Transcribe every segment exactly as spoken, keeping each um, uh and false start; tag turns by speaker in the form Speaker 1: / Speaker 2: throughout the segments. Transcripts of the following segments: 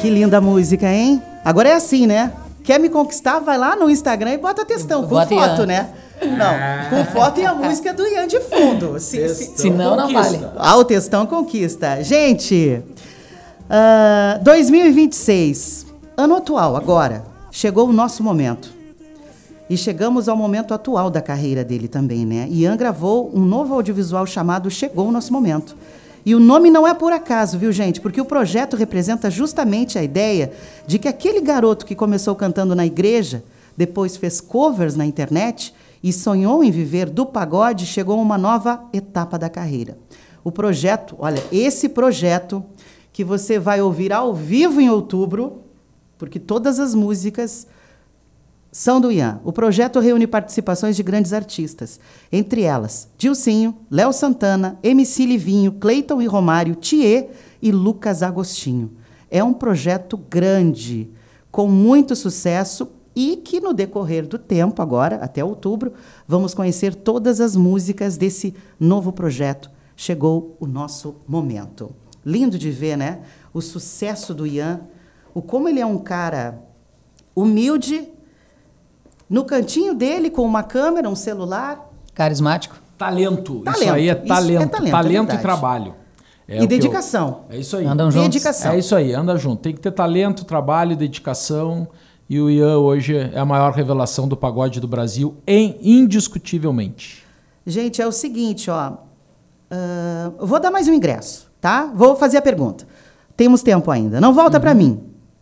Speaker 1: Que linda música, hein? Agora é assim, né? Quer me conquistar? Vai lá no Instagram e bota textão, com bota foto, Ian. Né? Não, com foto e a música do Ian de fundo. Se, se,
Speaker 2: se não, não vale.
Speaker 1: Ah, o textão conquista. Gente, uh, dois mil e vinte e seis, ano atual, agora, chegou o nosso momento. E chegamos ao momento atual da carreira dele também, né? Ian gravou um novo audiovisual chamado Chegou o Nosso Momento. E o nome não é por acaso, viu, gente? Porque o projeto representa justamente a ideia de que aquele garoto que começou cantando na igreja, depois fez covers na internet e sonhou em viver do pagode, chegou a uma nova etapa da carreira. O projeto, olha, esse projeto que você vai ouvir ao vivo em outubro, porque todas as músicas são do Ian. O projeto reúne participações de grandes artistas, entre elas Dilcinho, Léo Santana, M C Livinho, Cleiton e Romário, Thier e Lucas Agostinho. É um projeto grande, com muito sucesso e que no decorrer do tempo, agora, até outubro, vamos conhecer todas as músicas desse novo projeto. Chegou o nosso momento. Lindo de ver, né? O sucesso do Ian, o como ele é um cara humilde, no cantinho dele, com uma câmera, um celular.
Speaker 2: Carismático.
Speaker 3: Talento.
Speaker 1: talento.
Speaker 3: Isso aí é
Speaker 1: Isso
Speaker 3: talento.
Speaker 1: é talento,
Speaker 3: talento
Speaker 1: é
Speaker 3: e trabalho. É
Speaker 1: e dedicação.
Speaker 3: Eu... É isso aí.
Speaker 2: Andam juntos.
Speaker 1: Dedicação.
Speaker 3: É isso aí, anda junto. Tem que ter talento, trabalho, dedicação. E o Ian hoje é a maior revelação do pagode do Brasil, em, indiscutivelmente.
Speaker 1: Gente, é o seguinte, ó. Uh, vou dar mais um ingresso, tá? Vou fazer a pergunta. Temos tempo ainda. Não volta uhum. para mim.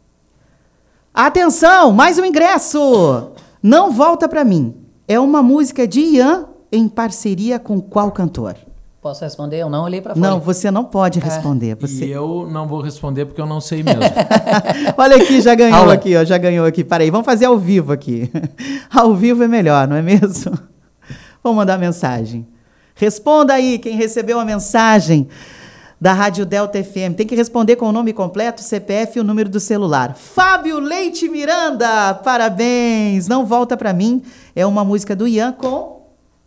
Speaker 1: Atenção, mais um ingresso! Não volta para mim. É uma música de Ian em parceria com qual cantor?
Speaker 2: Posso responder? Eu não olhei para fora.
Speaker 1: Não, você não pode responder.
Speaker 3: É.
Speaker 1: Você...
Speaker 3: E eu não vou responder porque eu não sei mesmo.
Speaker 1: Olha aqui, já ganhou
Speaker 2: Aula.
Speaker 1: aqui, ó, já ganhou aqui. Peraí, vamos fazer ao vivo aqui. Ao vivo é melhor, não é mesmo? Vamos mandar mensagem. Responda aí quem recebeu a mensagem da Rádio Delta F M. Tem que responder com o nome completo, C P F e o número do celular. Fábio Leite Miranda, parabéns! Não volta pra mim. É uma música do Ian com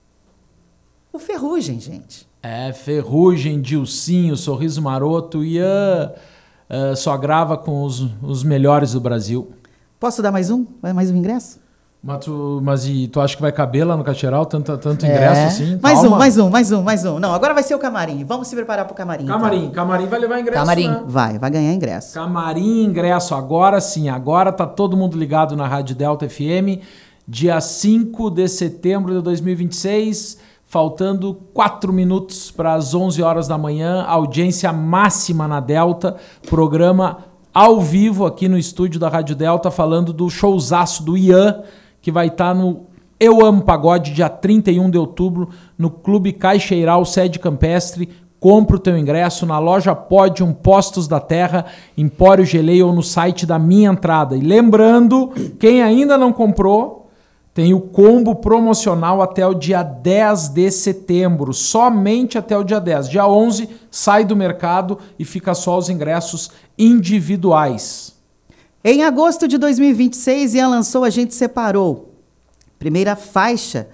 Speaker 1: o Ferrugem, gente.
Speaker 3: É, Ferrugem, Dilcinho, Sorriso Maroto. Ian uh, só grava com os, os melhores do Brasil.
Speaker 1: Posso dar mais um? Mais um ingresso?
Speaker 3: Mas, tu, mas e tu acha que vai caber lá no Cacheral tanto, tanto ingresso
Speaker 2: É.
Speaker 3: assim?
Speaker 1: Mais
Speaker 3: Calma.
Speaker 1: um, mais um, mais um, mais um. Não, agora vai ser o camarim. Vamos se preparar pro camarim.
Speaker 3: Camarim,
Speaker 1: então.
Speaker 3: camarim vai levar ingresso,
Speaker 2: Camarim.
Speaker 3: né?
Speaker 1: Vai, vai ganhar ingresso.
Speaker 3: Camarim, ingresso, agora sim, agora tá todo mundo ligado na Rádio Delta F M, dia cinco de setembro de dois mil e vinte e seis, faltando quatro minutos para as onze horas da manhã, audiência máxima na Delta, programa ao vivo aqui no estúdio da Rádio Delta, falando do showzaço do Ian, que vai estar no Eu Amo Pagode, dia trinta e um de outubro, no Clube Caixeiral, sede campestre. Compra o teu ingresso na loja Podium, Postos da Terra, Empório Geleia ou no site da Minha Entrada. E lembrando, quem ainda não comprou, tem o combo promocional até o dia dez de setembro, somente até o dia dez. Dia onze sai do mercado e fica só os ingressos individuais.
Speaker 1: Em agosto de dois mil e vinte e seis, Ian lançou A Gente Separou. Primeira faixa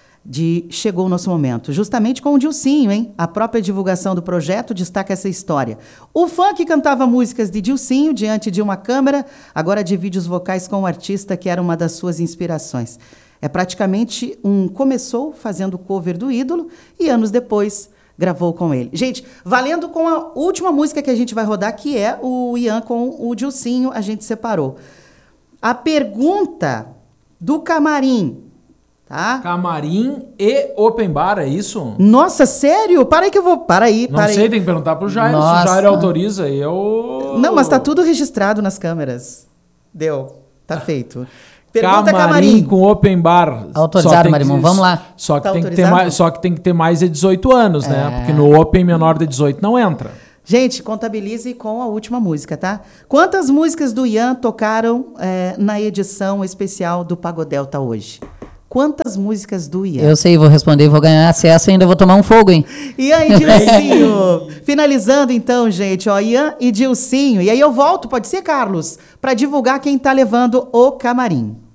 Speaker 1: de Chegou o Nosso Momento. Justamente com o Dilcinho, hein? A própria divulgação do projeto destaca essa história. O fã que cantava músicas de Dilcinho diante de uma câmera, agora divide os vocais com o artista que era uma das suas inspirações. É praticamente um começou fazendo cover do ídolo e anos depois gravou com ele. Gente, valendo com a última música que a gente vai rodar, que é o Ian com o Dilcinho, A Gente Separou. A pergunta do camarim, tá?
Speaker 3: Camarim e open bar, é isso?
Speaker 1: Nossa, sério? Para aí que eu vou... Para aí,
Speaker 3: Não
Speaker 1: para
Speaker 3: sei,
Speaker 1: aí.
Speaker 3: tem que perguntar pro Jair.
Speaker 2: Nossa.
Speaker 3: Se o Jair autoriza, eu...
Speaker 1: Não, mas tá tudo registrado nas câmeras. Deu. Tá feito. Pergunta
Speaker 3: Camarim,
Speaker 1: camarim.
Speaker 3: com open bar.
Speaker 2: Autorizado,
Speaker 3: Só tem
Speaker 2: Marimon,
Speaker 3: que-
Speaker 2: vamos lá.
Speaker 3: Só que,
Speaker 1: Tá
Speaker 3: tem que ter
Speaker 1: autorizado?
Speaker 3: mais, só que tem que ter mais de dezoito anos,
Speaker 2: É.
Speaker 3: né? Porque no open menor de dezoito não entra.
Speaker 1: Gente, contabilize com a última música, tá? Quantas músicas do Ian tocaram é, na edição especial do Pagodelta hoje? Quantas músicas do Ian?
Speaker 2: Eu sei, vou responder, vou ganhar acesso e ainda vou tomar um fogo, hein?
Speaker 1: Ian e Dilcinho. Finalizando então, gente, ó, Ian e Dilcinho. E aí eu volto, pode ser, Carlos, para divulgar quem tá levando o camarim.